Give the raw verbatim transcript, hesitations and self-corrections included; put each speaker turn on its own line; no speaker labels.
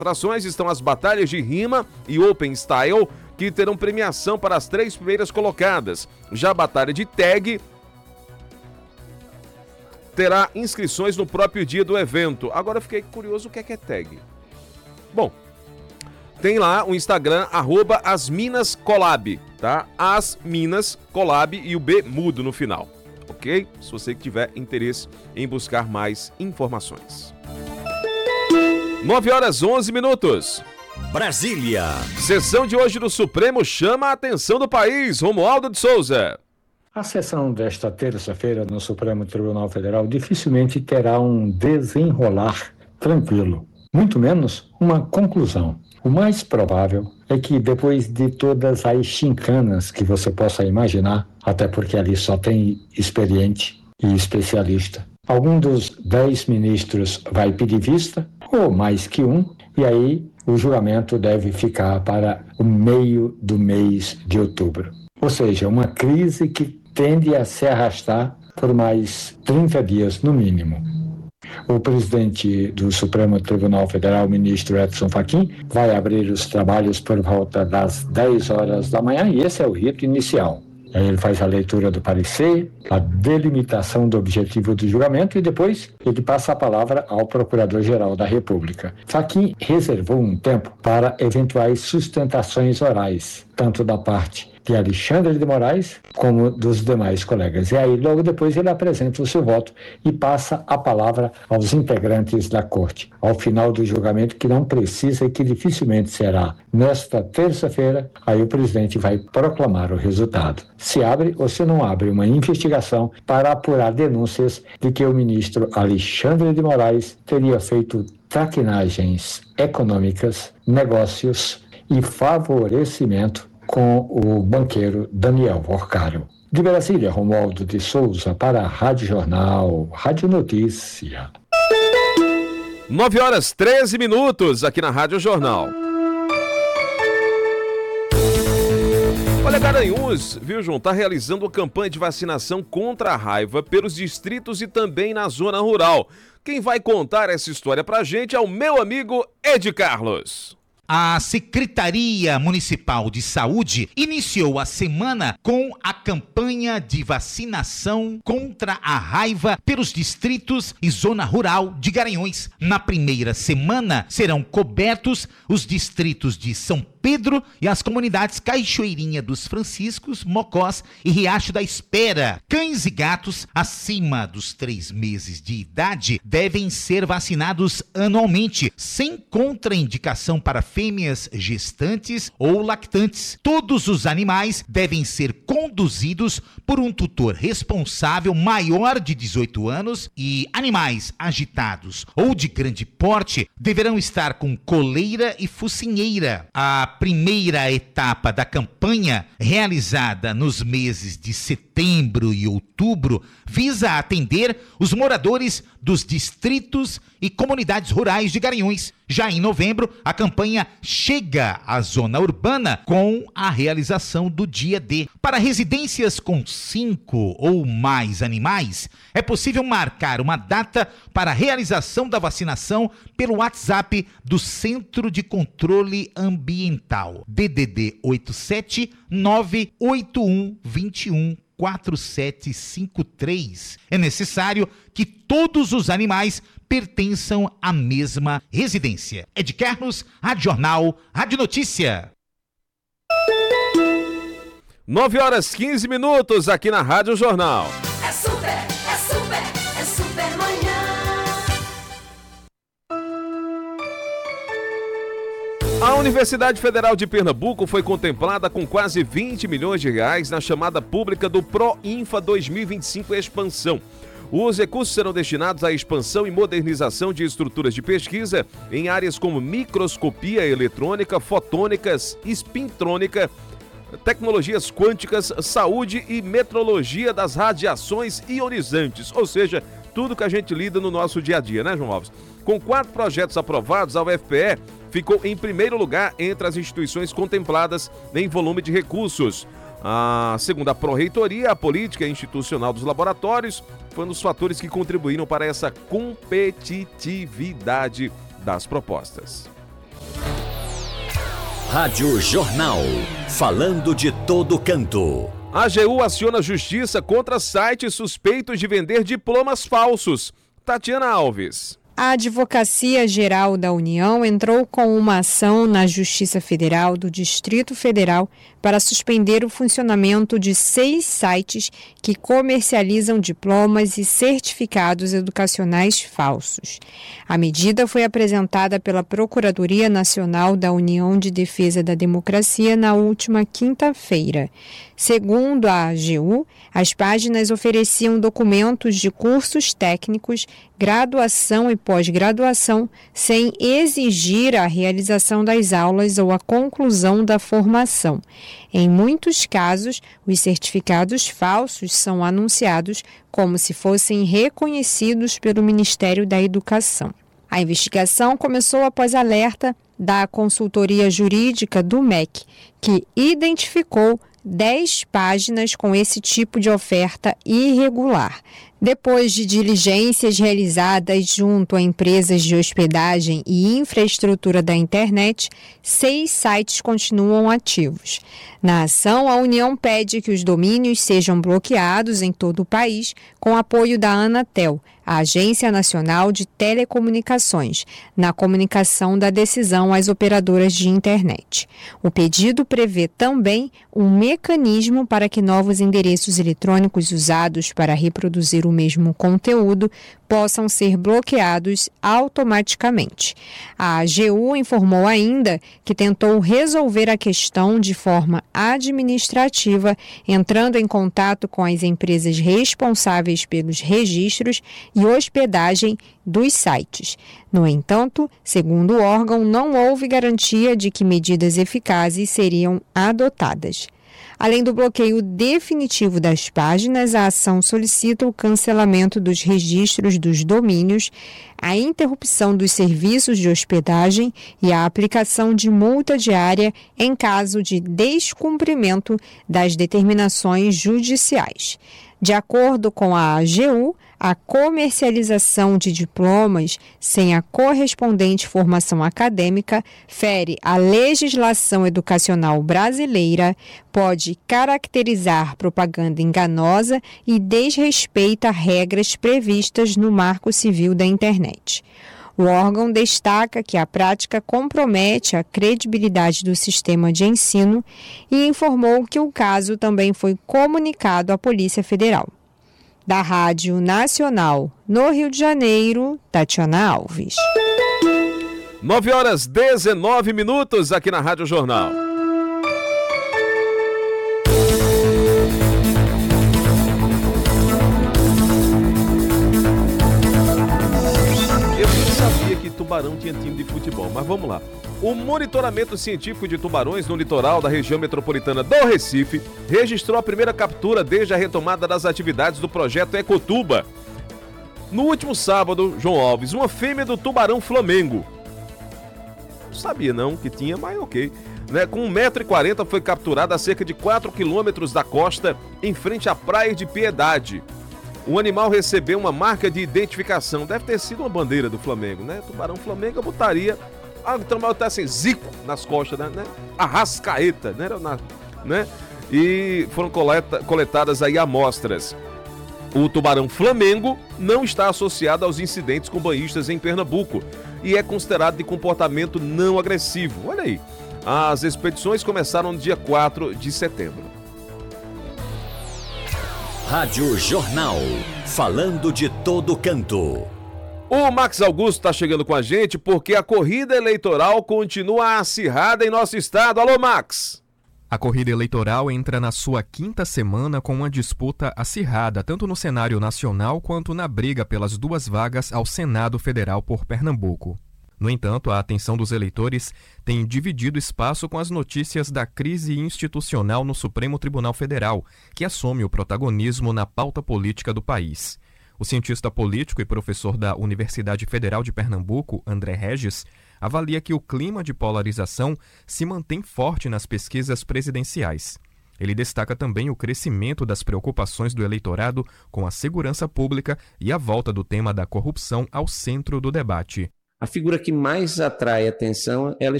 atrações estão as batalhas de rima e open style, que terão premiação para as três primeiras colocadas. Já a batalha de tag terá inscrições no próprio dia do evento. Agora eu fiquei curioso o que é que é tag. Bom, tem lá o Instagram, arroba asminascolab, tá? Asminascolab e o B mudo no final, ok? Se você tiver interesse em buscar mais informações. nove horas, onze minutos.
Brasília.
Sessão de hoje do Supremo chama a atenção do país. Romualdo de Souza.
A sessão desta terça-feira no Supremo Tribunal Federal dificilmente terá um desenrolar tranquilo, muito menos uma conclusão. O mais provável é que depois de todas as chincanas que você possa imaginar, até porque ali só tem experiente e especialista, algum dos dez ministros vai pedir vista, ou mais que um, e aí o julgamento deve ficar para o meio do mês de outubro. Ou seja, uma crise que tende a se arrastar por mais trinta dias no mínimo. O presidente do Supremo Tribunal Federal, ministro Edson Fachin, vai abrir os trabalhos por volta das dez horas da manhã, e esse é o rito inicial. Aí ele faz a leitura do parecer, a delimitação do objetivo do julgamento e depois ele passa a palavra ao Procurador-Geral da República. Fachin reservou um tempo para eventuais sustentações orais, tanto da parte de Alexandre de Moraes como dos demais colegas. E aí, logo depois, ele apresenta o seu voto e passa a palavra aos integrantes da Corte. Ao final do julgamento, que não precisa e que dificilmente será nesta terça-feira, aí o presidente vai proclamar o resultado. Se abre ou se não abre uma investigação para apurar denúncias de que o ministro Alexandre de Moraes teria feito traquinagens econômicas, negócios e favorecimento com o banqueiro Daniel Porcaro. De Brasília, Romualdo de Souza para a Rádio Jornal, Rádio Notícia.
nove horas, treze minutos aqui na Rádio Jornal. Olha, Garanhuns, viu, João, está realizando uma campanha de vacinação contra a raiva pelos distritos e também na zona rural. Quem vai contar essa história pra gente é o meu amigo Ed Carlos.
A Secretaria Municipal de Saúde iniciou a semana com a campanha de vacinação contra a raiva pelos distritos e zona rural de Garanhuns. Na primeira semana serão cobertos os distritos de São Pedro e as comunidades Cachoeirinha dos Franciscos, Mocós e Riacho da Espera. Cães e gatos acima dos três meses de idade devem ser vacinados anualmente, sem contraindicação para fêmeas gestantes ou lactantes. Todos os animais devem ser conduzidos por um tutor responsável maior de dezoito anos e animais agitados ou de grande porte deverão estar com coleira e focinheira. A primeira etapa da campanha, realizada nos meses de setembro e outubro, visa atender os moradores dos distritos e comunidades rurais de Garanhuns. Já em novembro, a campanha chega à zona urbana com a realização do Dia D. Para residências com cinco ou mais animais, é possível marcar uma data para a realização da vacinação pelo WhatsApp do Centro de Controle Ambiental, D D D oito sete nove oito um dois um quatro sete cinco três. É necessário que todos os animais pertençam à mesma residência. Ed Carlos, Rádio Jornal, Rádio Notícia.
nove horas, quinze minutos aqui na Rádio Jornal.
É super, é super, é super manhã.
A Universidade Federal de Pernambuco foi contemplada com quase vinte milhões de reais na chamada pública do ProInfa dois mil e vinte e cinco Expansão. Os recursos serão destinados à expansão e modernização de estruturas de pesquisa em áreas como microscopia eletrônica, fotônicas, espintrônica, tecnologias quânticas, saúde e metrologia das radiações ionizantes, ou seja, tudo que a gente lida no nosso dia a dia, né, João Alves? Com quatro projetos aprovados, a U F P E ficou em primeiro lugar entre as instituições contempladas em volume de recursos. A segunda pró-reitoria, a política institucional dos laboratórios, foi um dos fatores que contribuíram para essa competitividade das propostas.
Rádio Jornal. Falando de todo canto.
A AGU aciona a justiça contra sites suspeitos de vender diplomas falsos. Tatiana Alves.
A Advocacia Geral da União entrou com uma ação na Justiça Federal do Distrito Federal para suspender o funcionamento de seis sites que comercializam diplomas e certificados educacionais falsos. A medida foi apresentada pela Procuradoria Nacional da União de Defesa da Democracia na última quinta-feira. Segundo a A G U, as páginas ofereciam documentos de cursos técnicos, graduação e pós-graduação, sem exigir a realização das aulas ou a conclusão da formação. Em muitos casos, os certificados falsos são anunciados como se fossem reconhecidos pelo Ministério da Educação. A investigação começou após alerta da consultoria jurídica do M E C, que identificou dez páginas com esse tipo de oferta irregular. Depois de diligências realizadas junto a empresas de hospedagem e infraestrutura da internet, seis sites continuam ativos. Na ação, a União pede que os domínios sejam bloqueados em todo o país, com apoio da Anatel, a Agência Nacional de Telecomunicações, na comunicação da decisão às operadoras de internet. O pedido prevê também um mecanismo para que novos endereços eletrônicos usados para reproduzir o mesmo conteúdo possam ser bloqueados automaticamente. A A G U informou ainda que tentou resolver a questão de forma administrativa, entrando em contato com as empresas responsáveis pelos registros e hospedagem dos sites. No entanto, segundo o órgão, não houve garantia de que medidas eficazes seriam adotadas. Além do bloqueio definitivo das páginas, a ação solicita o cancelamento dos registros dos domínios, a interrupção dos serviços de hospedagem e a aplicação de multa diária em caso de descumprimento das determinações judiciais. De acordo com a A G U, a comercialização de diplomas sem a correspondente formação acadêmica fere a legislação educacional brasileira, pode caracterizar propaganda enganosa e desrespeita regras previstas no Marco Civil da Internet. O órgão destaca que a prática compromete a credibilidade do sistema de ensino e informou que o caso também foi comunicado à Polícia Federal. Da Rádio Nacional, no Rio de Janeiro, Tatiana Alves.
nove horas e dezenove minutos aqui na Rádio Jornal. Eu não sabia que Tubarão tinha time de futebol, mas vamos lá. O monitoramento científico de tubarões no litoral da região metropolitana do Recife registrou a primeira captura desde a retomada das atividades do projeto Ecotuba. No último sábado, João Alves, uma fêmea do tubarão Flamengo. Não sabia não que tinha, mas ok. Né? Com um metro e quarenta foi capturada a cerca de quatro quilômetros da costa, em frente à Praia de Piedade. O animal recebeu uma marca de identificação. Deve ter sido uma bandeira do Flamengo, né? Tubarão Flamengo, eu botaria... Ah, então vai botar assim, Zico nas costas, né? Arrascaeta, né? Na, né? E foram coleta, coletadas aí amostras. O tubarão Flamengo não está associado aos incidentes com banhistas em Pernambuco e é considerado de comportamento não agressivo. Olha aí, as expedições começaram no dia quatro de setembro.
Rádio Jornal, falando de todo canto.
O Max Augusto está chegando com a gente porque a corrida eleitoral continua acirrada em nosso estado. Alô, Max!
A corrida eleitoral entra na sua quinta semana com uma disputa acirrada, tanto no cenário nacional quanto na briga pelas duas vagas ao Senado Federal por Pernambuco. No entanto, a atenção dos eleitores tem dividido espaço com as notícias da crise institucional no Supremo Tribunal Federal, que assume o protagonismo na pauta política do país. O cientista político e professor da Universidade Federal de Pernambuco, André Regis, avalia que o clima de polarização se mantém forte nas pesquisas presidenciais. Ele destaca também o crescimento das preocupações do eleitorado com a segurança pública e a volta do tema da corrupção ao centro do debate.
A figura que mais atrai atenção, ela